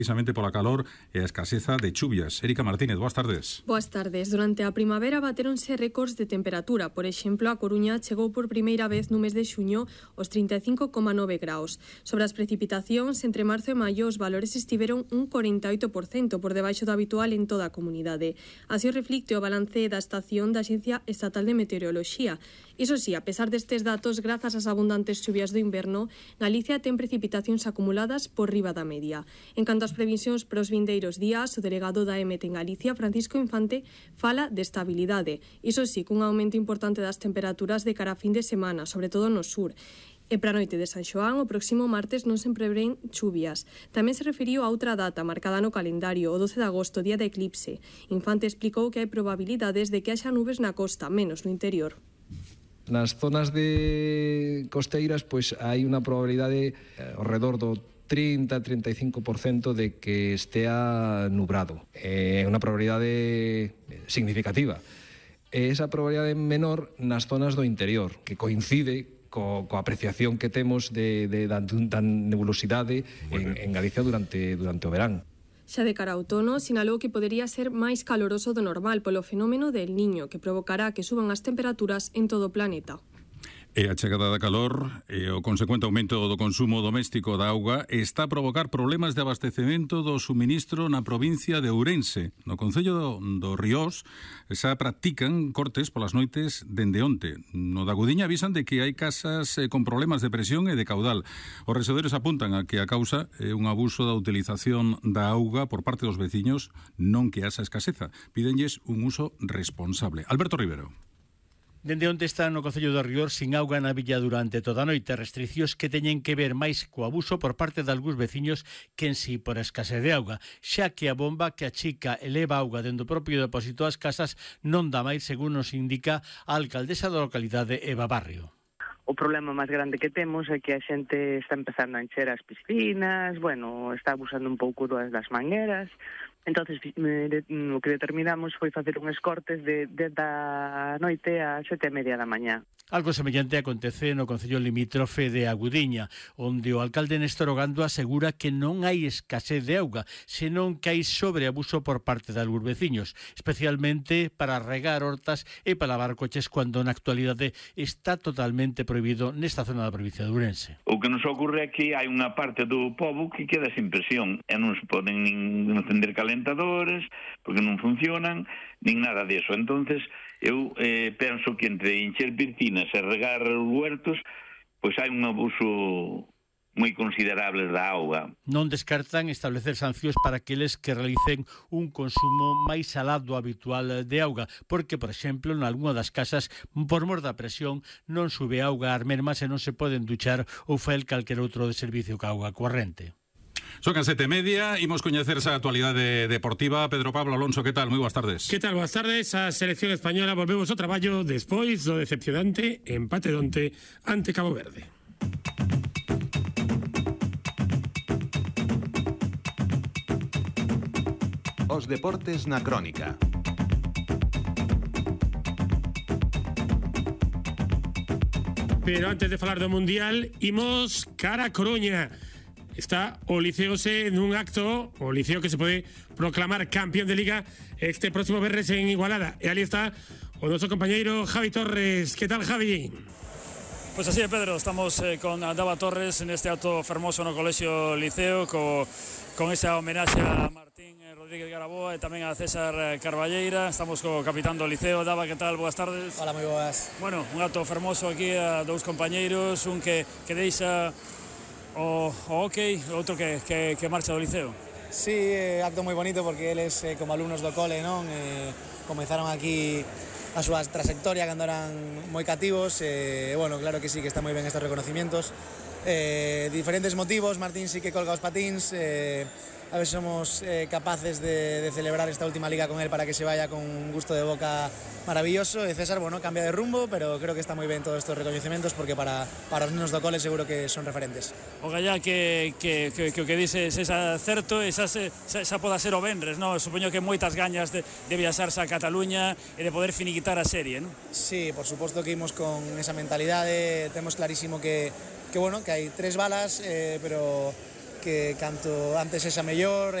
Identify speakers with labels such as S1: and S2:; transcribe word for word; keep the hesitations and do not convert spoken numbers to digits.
S1: precisamente pola calor e a escaseza de chuvias. Erika Martínez, boas tardes.
S2: Boas tardes. Durante a primavera bateronse récords de temperatura. Por exemplo, a Coruña chegou por primeira vez no mes de xuño aos trinta e cinco coma nove graus. Sobre as precipitacións, entre marzo e maio os valores estiveron un corenta e oito por cento por debaixo do habitual en toda a comunidade. Así o reflicte o balance da estación da Axencia Estatal de Meteoroloxía. Iso sí, a pesar destes datos, grazas ás abundantes chuvias do inverno, Galicia ten precipitacións acumuladas por riba da media. En canto ás previsións para os vindeiros días, o delegado da E M E T en Galicia, Francisco Infante, fala de estabilidade. Iso sí, cun aumento importante das temperaturas de cara a fin de semana, sobre todo no sur. E para a noite de San Xoán, o próximo martes non se prevén chuvias. Tamén se referiu a outra data marcada no calendario, o doce de agosto, día de eclipse. Infante explicou que hai probabilidades de que haxa nubes na costa, menos no interior.
S3: Nas zonas de costeiras, pois hai unha probabilidade eh, ao redor do trinta a trinta e cinco por cento de que estea nubrado. É unha probabilidade significativa. E esa probabilidade menor nas zonas do interior, que coincide co, coa apreciación que temos de, de, da, da nebulosidade en, en Galicia durante, durante o verán.
S2: Xa de cara ao outono, sinalou que podería ser máis caloroso do normal polo fenómeno del Niño, que provocará que suban as temperaturas en todo o planeta.
S1: E a chegada da calor e o consecuente aumento do consumo doméstico da auga está a provocar problemas de abastecemento do suministro na provincia de Ourense. No concello do, do Ríos xa practican cortes polas noites dende onte. No da Gudiña avisan de que hai casas eh, con problemas de presión e de caudal. Os resedores apuntan a que a causa é un abuso da utilización da auga por parte dos veciños, non que haxa escaseza. Pídenlles un uso responsable. Alberto Rivero.
S4: Dende onte está no concello do Rior sin auga na villa durante toda a noite, restriccións que teñen que ver máis co abuso por parte de algúns veciños que en si por a escasez de auga, xa que a bomba que achica eleva auga dentro do propio depósito das casas non dá máis, según nos indica a alcaldesa da localidade, Eva Barrio.
S5: O problema máis grande que temos é que a xente está empezando a encher as piscinas, bueno, está abusando un pouco das, das mangueras. Entonces, o que determinamos foi facer uns cortes de, de da noite a sete e media da mañá.
S4: Algo semellante acontece no concello limítrofe de Agudiña, onde o alcalde Néstor Ogando asegura que non hai escasez de auga, senón que hai sobreabuso por parte de algúns veciños, especialmente para regar hortas e para lavar coches, cando na actualidade está totalmente prohibido nesta zona da provincia de Ourense.
S6: O que nos ocorre é que hai unha parte do pobo que queda sin presión e non se poden nin encender calentadores porque non funcionan, nin nada disso. Entonces, eu eh, penso que entre encher piscinas e regar huertos, pois hai un abuso moi considerable da auga.
S4: Non descartan establecer sancións para aqueles que realicen un consumo máis alá do habitual de auga, porque, por exemplo, en algunha das casas, por mor da presión, non sube auga ás mermas e non se poden duchar ou fel calquer outro de servicio ca auga corrente.
S1: Son as sete e media, imos coñecer esa actualidade deportiva. Pedro Pablo Alonso, que tal? Moi boas tardes.
S7: Que tal? Boas tardes. A selección española volvemos ao traballo despois do decepcionante empate donte ante Cabo Verde.
S8: Os deportes na crónica.
S7: Pero antes de falar do Mundial, imos cara a Coruña. Está o Liceo C nun acto, o Liceo que se pode proclamar campeón de Liga este próximo venres en Igualada. E ali está o noso compañeiro Javi Torres. Que tal, Javi?
S9: Pues así é, Pedro, estamos eh, con Dava Torres neste acto fermoso no Colexio Liceo co, con esa homenaxe a Martín Rodríguez Garaboa e tamén a César Carballeira. Estamos co capitán do Liceo. Dava, que tal? Boas tardes.
S10: Hola, moi boas.
S9: Bueno, un acto fermoso aquí a dous compañeiros, un que, que deixa o, o hockey, outro que, que, que marcha do Liceo.
S10: Sí, eh, acto moi bonito porque eles eh, como alumnos do cole, non? Eh, comenzaron aquí a súa trayectoria cando eran moi cativos e eh, bueno, claro que sí que está moi ben estes reconocimientos. Eh, diferentes motivos, Martín sí que colga os patins, eh, a ver se somos eh, capaces de, de celebrar esta última liga con él para que se vaya con un gusto de boca maravilloso. E César, bueno, cambia de rumbo, pero creo que está moi ben todos estos reconocimientos porque para, para os nenos do cole seguro que son referentes.
S9: O gallá que, que, que, que o que dices é certo, esa, esa poda ser o venres, no? Supoño que moitas gañas de, de viaxarse a Cataluña e de poder finiquitar a serie, non?
S10: Sí, por suposto que imos con esa mentalidade, temos clarísimo que, que bueno, que hai tres balas, eh, pero que canto antes sexa mellor